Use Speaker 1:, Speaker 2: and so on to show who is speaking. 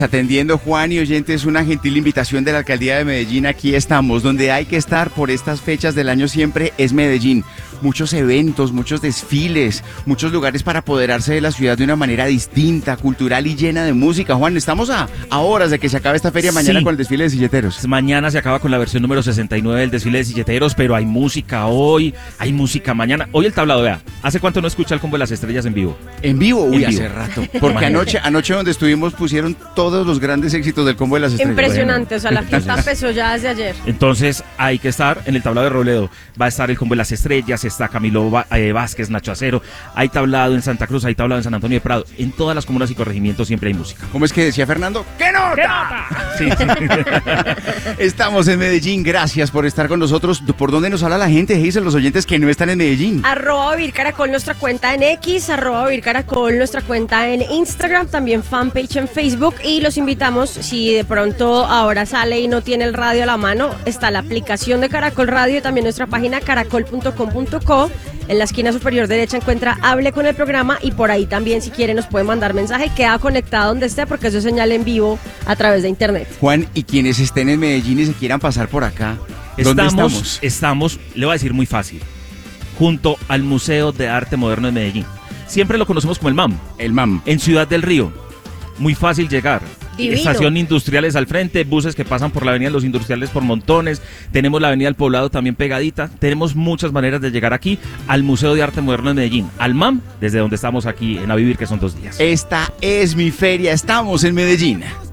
Speaker 1: Atendiendo Juan y oyentes, una gentil invitación de la Alcaldía de Medellín. Aquí estamos, donde hay que estar por estas fechas del año siempre es Medellín. Muchos eventos, muchos desfiles, muchos lugares para apoderarse de la ciudad de una manera distinta, cultural y llena de música. Juan, estamos a horas de que se acabe esta feria mañana con el desfile de silleteros.
Speaker 2: Mañana se acaba con la versión número 69 del desfile de silleteros, pero hay música hoy, hay música mañana. Hoy el tablado, vea, ¿hace cuánto no escucha el Combo de las Estrellas en vivo?
Speaker 1: ¿En vivo? Uy,
Speaker 2: En vivo.
Speaker 1: hace rato. Porque anoche donde estuvimos pusieron todos los grandes éxitos del Combo de las Estrellas.
Speaker 3: Impresionante, o sea, la fiesta empezó ya desde ayer.
Speaker 2: Entonces hay que estar en el tablado de Robledo. Va a estar el Combo de las Estrellas, está Camilo Vázquez, Nacho Acero. Hay tablado en Santa Cruz, hay tablado en San Antonio de Prado. En todas las comunas y corregimientos siempre hay música.
Speaker 1: ¿Cómo es que decía Fernando? ¡Qué nota!
Speaker 2: Sí.
Speaker 1: Estamos en Medellín, gracias por estar con nosotros. ¿Por dónde nos habla la gente, Hazel, los oyentes que no están en Medellín?
Speaker 3: @VivirCaracol, nuestra cuenta en X, @VivirCaracol, nuestra cuenta en Instagram, también fanpage en Facebook. Y los invitamos, si de pronto ahora sale y no tiene el radio a la mano, está la aplicación de Caracol Radio y también nuestra página caracol.com.co. En la esquina superior derecha encuentra Hable con el programa y por ahí también, si quiere, nos puede mandar mensaje. Queda conectado donde esté porque eso es señal en vivo a través de internet.
Speaker 1: Juan, y quienes estén en Medellín y se quieran pasar por acá, ¿dónde estamos?
Speaker 2: Estamos, le voy a decir muy fácil, junto al Museo de Arte Moderno de Medellín. Siempre lo conocemos como el MAM.
Speaker 1: El MAM.
Speaker 2: En Ciudad del Río. Muy fácil llegar.
Speaker 3: Divino.
Speaker 2: Estación Industriales al frente, buses que pasan por la avenida Los Industriales por montones, tenemos la avenida El Poblado también pegadita, tenemos muchas maneras de llegar aquí al Museo de Arte Moderno de Medellín, al MAM, desde donde estamos aquí en A Vivir, que son 2 días.
Speaker 1: Esta es mi feria, estamos en Medellín.